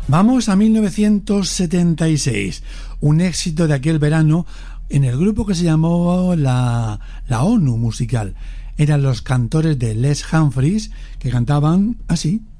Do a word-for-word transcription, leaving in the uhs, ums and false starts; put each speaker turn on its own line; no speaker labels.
Vamos a mil novecientos setenta y seis, un éxito de aquel verano en el grupo que se llamó la, la ONU musical. Eran los cantores de Les Humphreys que cantaban así.